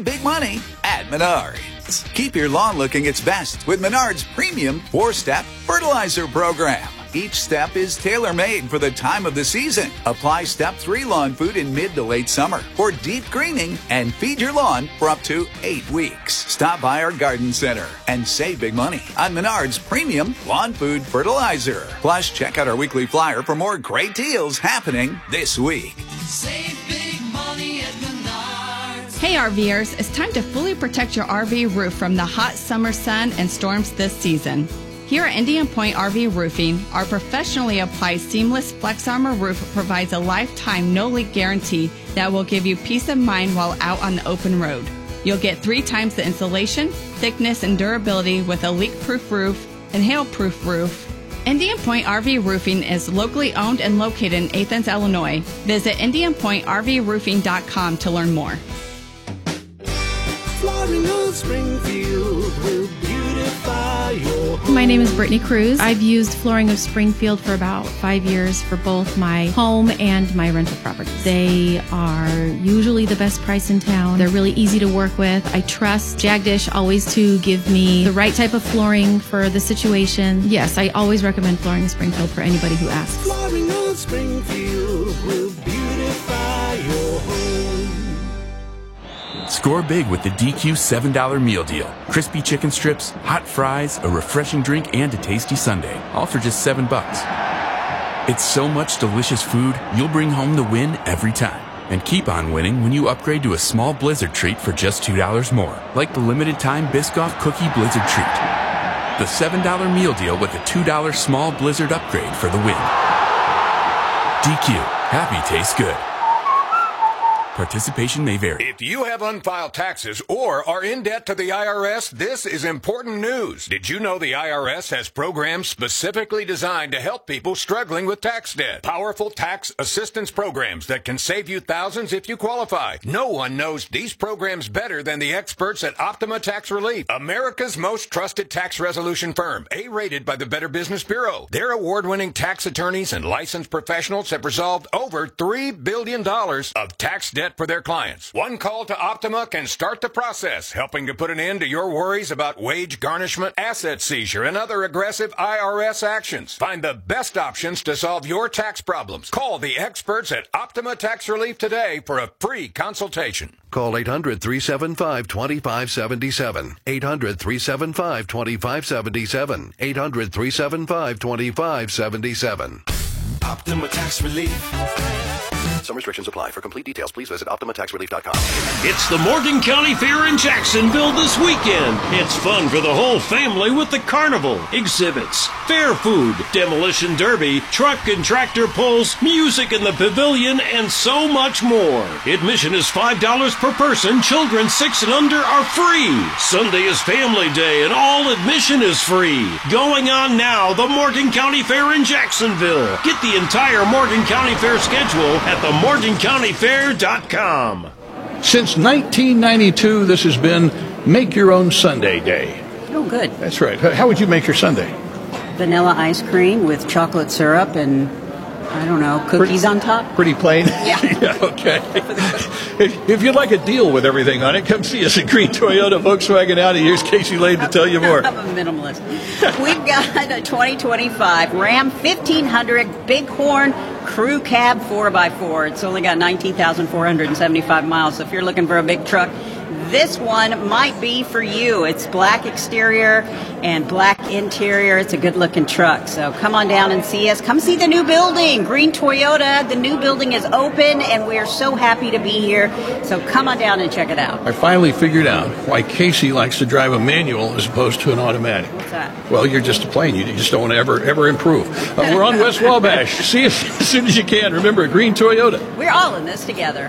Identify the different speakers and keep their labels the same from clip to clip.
Speaker 1: big money at Menards. Keep your lawn looking its best with Menards Premium 4-Step Fertilizer Program. Each step is tailor-made for the time of the season. Apply Step 3 lawn food in mid to late summer for deep greening and feed your lawn for up to 8 weeks. Stop by our garden center and save big money on Menards Premium Lawn Food Fertilizer. Plus, check out our weekly flyer for more great deals happening this week.
Speaker 2: Save big money at Menards.
Speaker 3: Hey RVers, it's time to fully protect your RV roof from the hot summer sun and storms this season. Here at Indian Point RV Roofing, our professionally applied seamless Flex Armor roof provides a lifetime no-leak guarantee that will give you peace of mind while out on the open road. You'll get 3 times the insulation, thickness, and durability with a leak-proof roof and hail-proof roof. Indian Point RV Roofing is locally owned and located in Athens, Illinois. Visit IndianPointRVRoofing.com to learn more.
Speaker 4: Flooring of Springfield will beautify your home.
Speaker 5: My name is Brittany Cruz. I've used Flooring of Springfield for about 5 years for both my home and my rental properties. They are usually the best price in town. They're really easy to work with. I trust Jagdish always to give me the right type of flooring for the situation. Yes, I always recommend Flooring of Springfield for anybody who asks.
Speaker 4: Flooring of Springfield will beautify your home.
Speaker 6: Score big with the DQ $7 meal deal. Crispy chicken strips, hot fries, a refreshing drink, and a tasty sundae. All for just $7. It's so much delicious food, you'll bring home the win every time. And keep on winning when you upgrade to a small Blizzard treat for just $2 more. Like the limited time Biscoff Cookie Blizzard treat. The $7 meal deal with a $2 small Blizzard upgrade for the win. DQ. Happy tastes good. Participation may vary.
Speaker 7: If you have unfiled taxes or are in debt to the IRS, this is important news. Did you know the IRS has programs specifically designed to help people struggling with tax debt? Powerful tax assistance programs that can save you thousands if you qualify. No one knows these programs better than the experts at Optima Tax Relief, America's most trusted tax resolution firm, A-rated by the Better Business Bureau. Their award-winning tax attorneys and licensed professionals have resolved over $3 billion of tax debt for their clients. One call to Optima can start the process, helping to put an end to your worries about wage garnishment, asset seizure, and other aggressive IRS actions. Find the best options to solve your tax problems. Call the experts at Optima Tax Relief today for a free consultation.
Speaker 8: Call 800-375-2577. 800-375-2577. 800-375-2577.
Speaker 4: Optima Tax Relief.
Speaker 8: Some restrictions apply. For complete details, please visit OptimaTaxRelief.com.
Speaker 9: It's the Morgan County Fair in Jacksonville this weekend. It's fun for the whole family with the carnival, exhibits, fair food, demolition derby, truck and tractor pulls, music in the pavilion, and so much more. Admission is $5 per person. Children 6 and under are free. Sunday is family day and all admission is free. Going on now, the Morgan County Fair in Jacksonville. Get the entire Morgan County Fair schedule at themorgancountyfair.com.
Speaker 10: Since 1992, this has been Make Your Own Sundae Day.
Speaker 11: Oh, good.
Speaker 10: That's right. How would you make your sundae?
Speaker 11: Vanilla ice cream with chocolate syrup and, I don't know, cookies on top.
Speaker 10: Pretty plain?
Speaker 11: Yeah.
Speaker 10: Yeah, okay. If you'd like a deal with everything on it, come see us at Green Toyota, Volkswagen Audi. Here's Casey Lane to tell you more.
Speaker 11: I'm a minimalist. We've got a 2025 Ram 1500 Bighorn Crew Cab 4x4. It's only got 19,475 miles, so if you're looking for a big truck, this one might be for you. It's black exterior and black interior. It's a good-looking truck. So come on down and see us. Come see the new building, Green Toyota. The new building is open, and we are so happy to be here. So come on down and check it out.
Speaker 10: I finally figured out why Casey likes to drive a manual as opposed to an automatic.
Speaker 11: What's that?
Speaker 10: Well, you're just a plane. You just don't want to ever improve. We're on West Wabash. See us as soon as you can. Remember, Green Toyota.
Speaker 11: We're all in this together.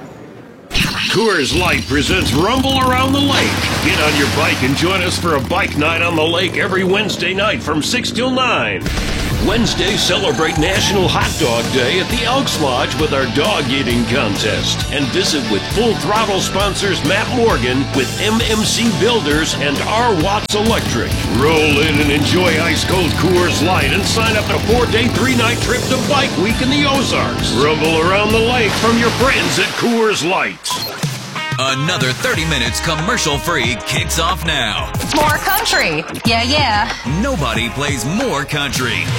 Speaker 9: Coors Light presents Rumble Around the Lake. Get on your bike and join us for a bike night on the lake every Wednesday night from 6 till 9. Wednesday, celebrate National Hot Dog Day at the Elks Lodge with our dog eating contest. And visit with Full Throttle sponsors Matt Morgan with MMC Builders and R. Watts Electric. Roll in and enjoy ice-cold Coors Light and sign up for a 4-day, 3-night trip to Bike Week in the Ozarks. Rumble around the lake from your friends at Coors Light.
Speaker 12: Another 30 minutes commercial-free kicks off now.
Speaker 13: More country. Yeah.
Speaker 12: Nobody plays more country.